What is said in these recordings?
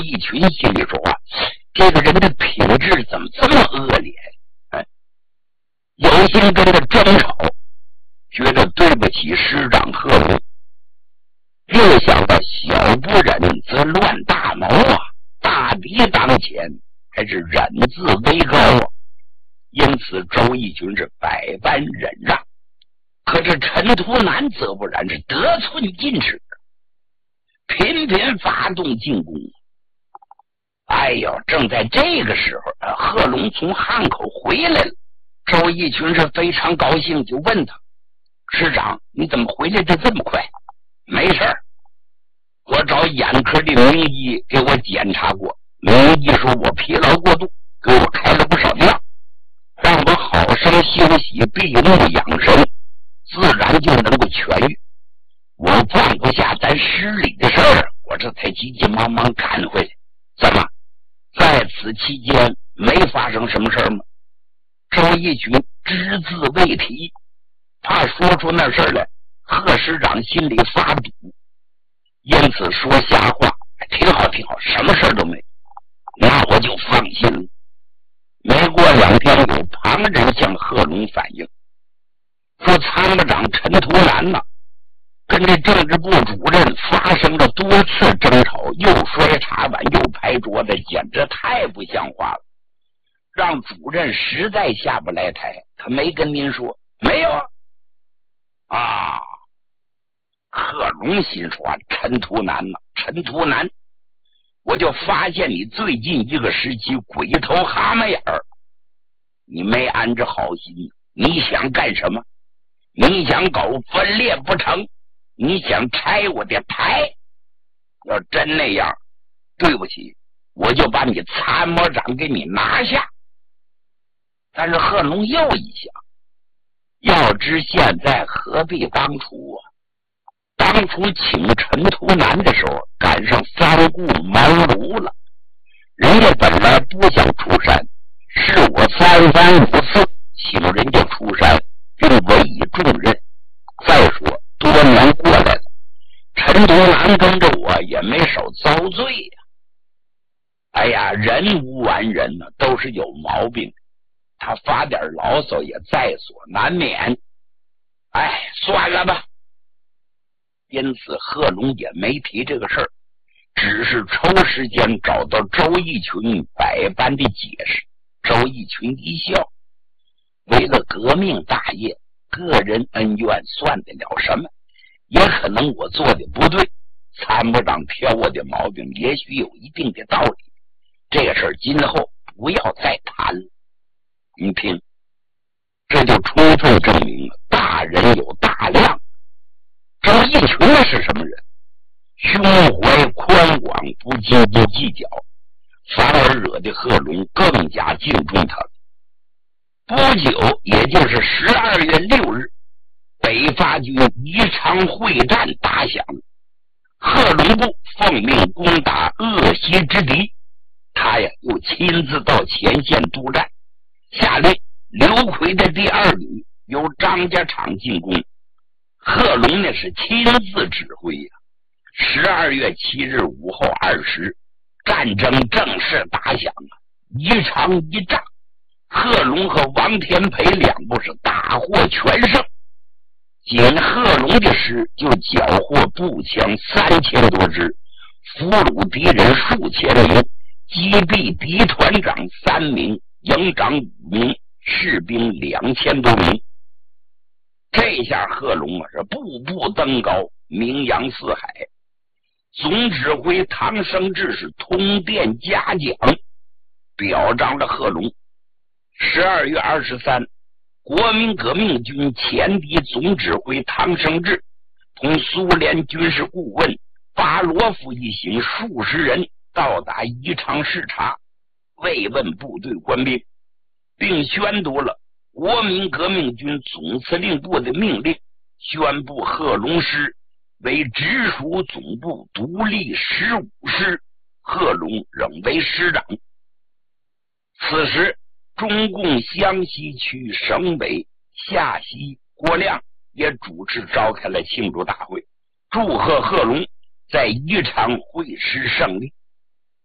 一群心里说啊，这个人的品质怎么这么恶劣？有心跟他争吵，觉得对不起师长贺龙，又想到小不忍则乱大谋啊，大敌当前，还是忍字为高啊。因此周逸群是百般忍让，可是陈图南则不然，是得寸进尺，频频发动进攻。哎呦，正在这个时候，贺龙从汉口回来了。周逸群是非常高兴，就问他：师长，你怎么回来的这么快？没事儿，我找眼科的名医给我检查过，名医说我疲劳过度，给我开了不少药，让我好生休息，闭目养神，自然就能够痊愈。我放不下咱师里的事儿，我这才急急忙忙赶回来。怎么，在此期间没发生什么事儿吗？周逸群只字未提，怕说出那事儿来，贺师长心里发堵，因此说瞎话。挺好挺好，什么事儿都没，那我就放心了。没过2天，有旁人向贺龙反映，说参谋长陈图南呢，跟这政治部主任发生了多次争吵，又摔茶碗又拍桌子，简直太不像话了，让主任实在下不来台。他没跟您说？没有啊。贺龙心说，陈图南呢？陈图南，我就发现你最近一个时期鬼头蛤蟆眼儿，你没安着好心，你想干什么？你想搞分裂不成？你想拆我的台？要真那样，对不起，我就把你参谋长给你拿下。但是贺龙又一想，要知现在何必当初啊？当初请陈图南的时候，赶上三顾茅庐了，人家本来不想出山，是我3番5次请人家出山，并委以重任。再说多年过来了，陈图南跟着我也没少遭罪呀。哎呀，人无完人呢，都是有毛病，他发点牢骚也在所难免。哎，算了吧。因此贺龙也没提这个事儿，只是抽时间找到周逸群，百般的解释。周逸群一笑，为了革命大业，个人恩怨算得了什么？也可能我做的不对，参谋长挑我的毛病也许有一定的道理，这个事儿今后不要再谈了。你听，这就充分证明了大人有大量。周逸群是什么人？胸怀宽广，不斤不计较，反而惹得贺龙更加敬重他。不久，也就是12月6日，北伐军宜昌会战打响，贺龙部奉命攻打鄂西之敌，他呀又亲自到前线督战，下令刘奎的第2旅由张家场进攻。贺龙呢是亲自指挥呀。12月7日午后2时，战争正式打响啊！宜昌一仗，贺龙和王天培2部是大获全胜。仅贺龙的师就缴获步枪3000多支，俘虏敌人数千名，击毙敌团长3名，营长5名，士兵2000多名。这下贺龙啊是步步登高，名扬四海。总指挥唐生智是通电嘉奖，表彰了贺龙。12月23，国民革命军前敌总指挥唐生智同苏联军事顾问巴罗夫一行数十人到达宜昌视察，慰问部队官兵，并宣读了国民革命军总司令部的命令，宣布贺龙师为直属总部独立15师，贺龙仍为师长。此时中共湘西区省委下西郭亮也主持召开了庆祝大会，祝贺贺龙在宜昌会师胜利。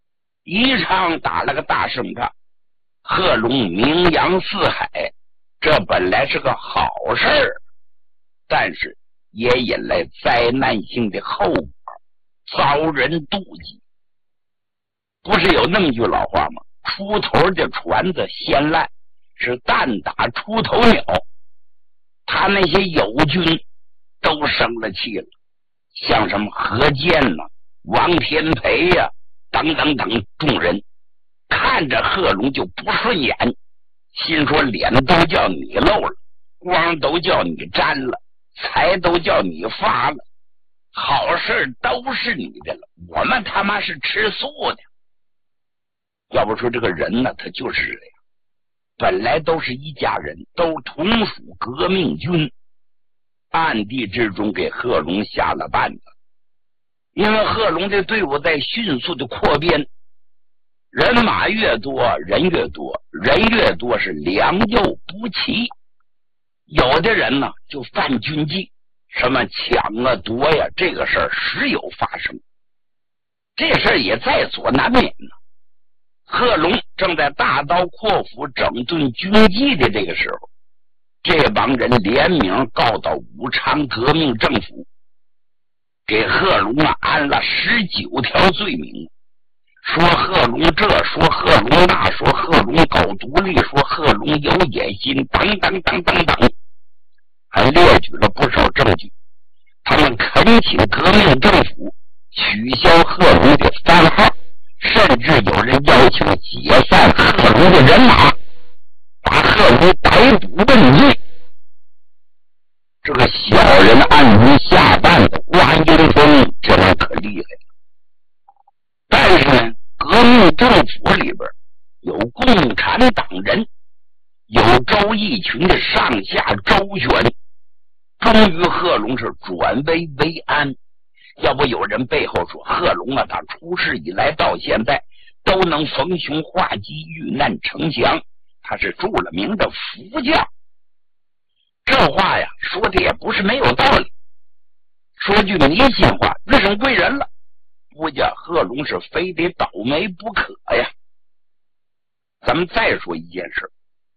宜昌打了个大胜仗，贺龙名扬四海，这本来是个好事儿，但是也引来灾难性的后果，遭人妒忌。不是有那么句老话吗？出头的船子先烂，是弹打出头鸟。他那些友军都生了气了，像什么何健呐、王天培呀、等等等众人，看着贺龙就不顺眼，心说脸都叫你露了，光都叫你沾了，财都叫你发了，好事都是你的了，我们他妈是吃素的。要不说这个人呢，他就是这样，本来都是一家人，都同属革命军，暗地之中给贺龙下了绊子。因为贺龙的队伍在迅速的扩编，人马越多人越多，人越多是良莠不齐，有的人呢就犯军纪，什么抢啊夺呀，这个事儿时有发生，这事儿也在所难免呢。贺龙正在大刀阔斧整顿军纪的这个时候，这帮人联名告到武昌革命政府，给贺龙安了19条罪名，说贺龙这，说贺龙那，说贺龙搞独立，说贺龙有野心，等等等等等，还列举了不少证据。他们恳请革命政府取消贺龙的番号，甚至有人要求解散贺龙的人马，把贺龙逮捕问罪。这个小人暗中下绊子，刮阴风，这人可厉害了。但是呢，革命政府里边有共产党人，有周逸群的上下周旋，终于贺龙是转危为安。要不有人背后说贺龙啊，他出事以来到现在都能逢凶化吉，遇难成祥，他是著了名的福将。这话呀说的也不是没有道理，说句迷信话，遇上贵人了，不叫贺龙是非得倒霉不可呀。咱们再说一件事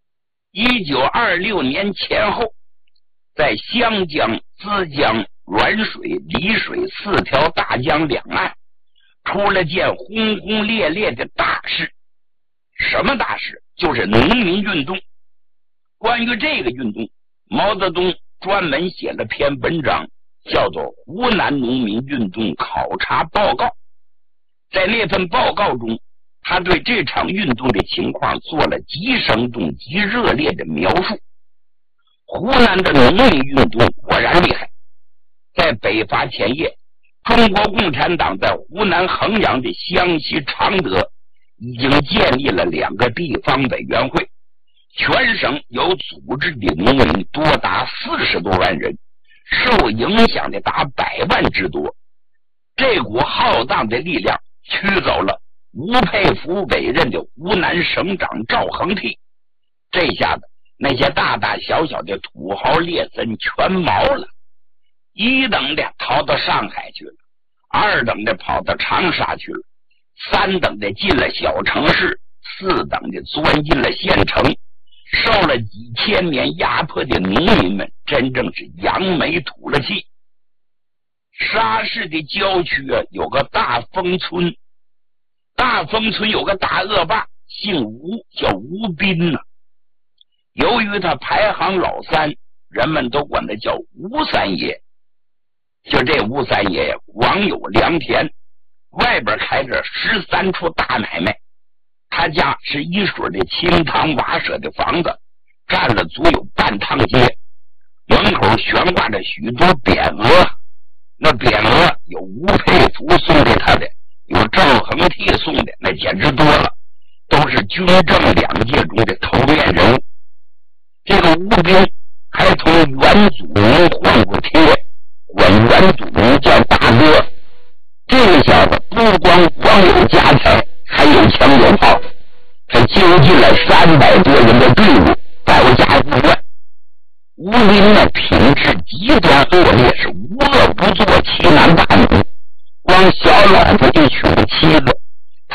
，1926年前后，在湘江、资江、滦水、丽水4条大江两岸出了件轰轰烈烈的大事。什么大事？就是农民运动。关于这个运动，毛泽东专门写了篇文章，叫做《湖南农民运动考察报告》。在那份报告中，他对这场运动的情况做了极生动极热烈的描述。湖南的农民运动果然厉害。在北伐前夜，中国共产党在湖南衡阳的湘西常德已经建立了2个地方委员会，全省有组织的农民多达40多万人，受影响的达100万之多。这股浩荡的力量驱走了吴佩孚委任的湖南省长赵恒惕，这下子那些大大小小的土豪劣绅全毛了，一等的逃到上海去了，2等的跑到长沙去了，3等的进了小城市，4等的钻进了县城。受了几千年压迫的农民们真正是扬眉吐了气。沙市的郊区有个大丰村，大丰村有个大恶霸，姓吴，叫吴斌呢。由于他排行老3，人们都管他叫吴三爷。就这吴三爷广有良田，外边开着13处大买卖。他家是一水的青汤瓦舍的房子，占了足有半趟街，门口悬挂着许多匾额，那匾额有吴佩孚送给他的，有赵恒惕送的，那简直多了，都是军政2界中的头面人物。这个吴斌还同原祖民换过帖，管原祖民叫大哥。这个小子不光有家财，还有枪有炮，他揪进了300多人的队伍，保家护院。吴斌呢，品质极端恶劣，是无恶不作，欺男霸女。光小老婆就娶了妻子，他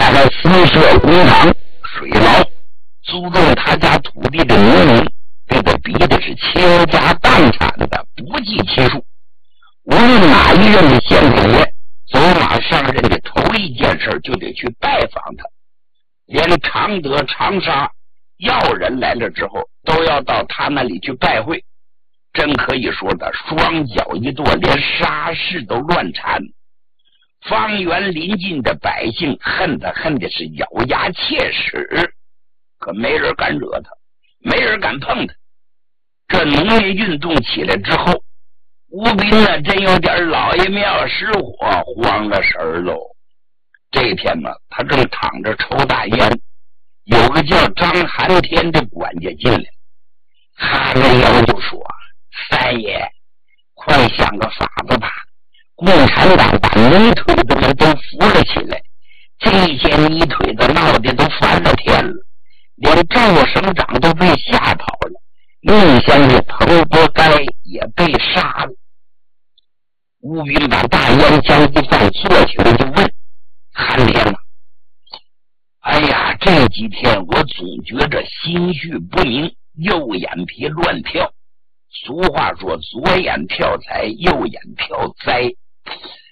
看看私设公堂水牢，租赠他家土地的农民，被他逼的是倾家荡产的不计其数。无论哪一任的县太爷走马上任的头一件事就得去拜访他，连常德、长沙要人来了之后都要到他那里去拜会，真可以说的双脚一跺，连沙市都乱颤。方圆邻近的百姓恨他恨的是咬牙切齿，可没人敢惹他，没人敢碰他。这农民运动起来之后，吴斌呢真有点老爷庙失火，慌了神喽。这天呢，他正躺着抽大烟，有个叫张寒天的管家进来，哈着腰就说：“三爷，快想个法子吧！共产党把泥腿子们都扶了起来，这些泥腿子闹得都翻了天了，连赵省长都被吓跑了，宁乡的彭伯该也被杀了。”吴斌把大烟枪一放，坐起来就问：“寒天啊，哎呀，这几天我总觉着心绪不宁，右眼皮乱跳。俗话说左眼跳财，右眼跳灾。